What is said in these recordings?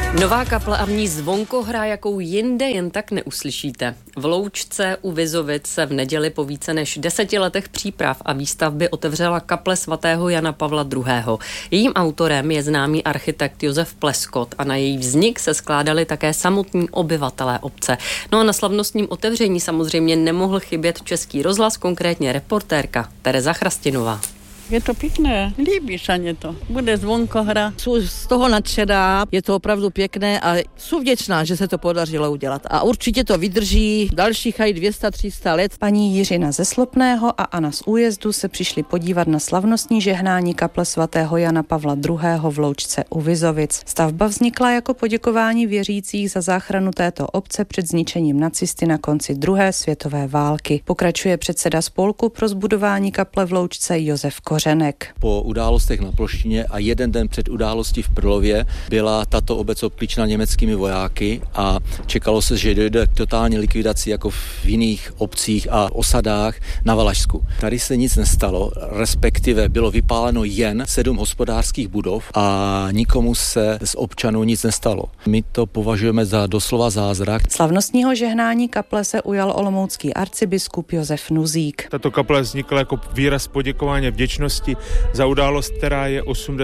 Nová kaple a v ní zvonkohra, jakou jinde jen tak neuslyšíte. V Loučce u Vizovic se v neděli po více než 10 letech příprav a výstavby otevřela kaple svatého Jana Pavla II. Jejím autorem je známý architekt Josef Pleskot a na její vznik se skládali také samotní obyvatelé obce. No a na slavnostním otevření samozřejmě nemohl chybět Český rozhlas, konkrétně reportérka Tereza Chrastinová. Je to pěkné, líbí se mě to. Bude zvonkohra. Jsou z toho nadšená, je to opravdu pěkné a jsou vděčná, že se to podařilo udělat. A určitě to vydrží dalších 200-300 let. Paní Jiřina ze Slopného a Anna z Újezdu se přišli podívat na slavnostní žehnání kaple svatého Jana Pavla II. V Loučce u Vizovic. Stavba vznikla jako poděkování věřících za záchranu této obce před zničením nacisty na konci druhé světové války. Pokračuje předseda spolku pro zbudování kaple v Loučce Josef Kořenek. Po událostech na Ploštině a jeden den před událostí v Prlově byla tato obec obklíčena německými vojáky a čekalo se, že dojde k totální likvidaci jako v jiných obcích a osadách na Valašsku. Tady se nic nestalo, respektive bylo vypáleno jen 7 hospodářských budov a nikomu se z občanů nic nestalo. My to považujeme za doslova zázrak. Slavnostního žehnání kaple se ujal olomoucký arcibiskup Josef Nuzík. Tato kaple vznikla jako výraz poděkování vděčnosti za událost, která je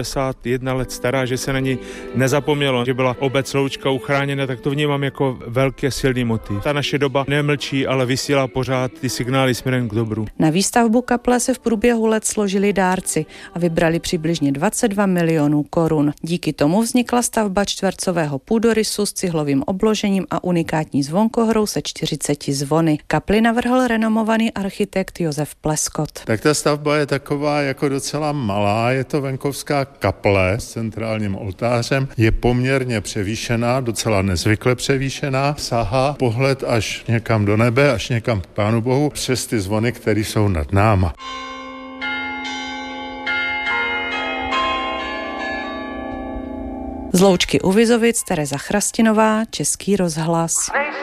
81 let stará, že se na ní nezapomnělo, že byla obec Loučka uchráněna, tak to vnímám jako velký silný motiv. Ta naše doba nemlčí, ale vysílá pořád ty signály směrem k dobru. Na výstavbu kaple se v průběhu let složili dárci a vybrali přibližně 22 milionů korun. Díky tomu vznikla stavba čtvercového půdorysu s cihlovým obložením a unikátní zvonkohrou se 40 zvony. Kapli navrhl renomovaný architekt Josef Pleskot. Tak ta stavba je taková jako docela malá, je to venkovská kaple s centrálním oltářem, je poměrně převýšená, docela nezvykle převýšená, sahá pohled až někam do nebe, až někam k Pánu Bohu, přes ty zvony, které jsou nad náma. Z Loučky u Vizovic Tereza Chrastinová, Český rozhlas.